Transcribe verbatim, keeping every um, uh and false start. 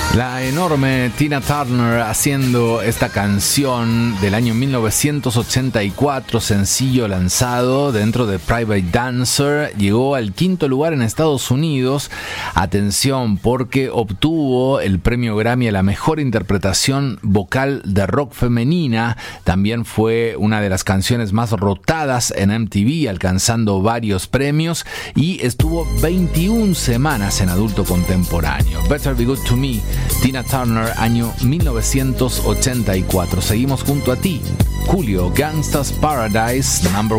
La enorme Tina Turner haciendo esta canción del año mil novecientos ochenta y cuatro, sencillo lanzado dentro de Private Dancer, llegó al quinto lugar en Estados Unidos. Atención, porque obtuvo el premio Grammy a la mejor interpretación vocal de rock femenina. También fue una de las canciones más rotadas en M T V, alcanzando varios premios, y estuvo veintiuna semanas en adulto contemporáneo. Better Be Good to Me, Tina Turner, año mil novecientos ochenta y cuatro. Seguimos junto a ti, Julio, Gangsta's Paradise, number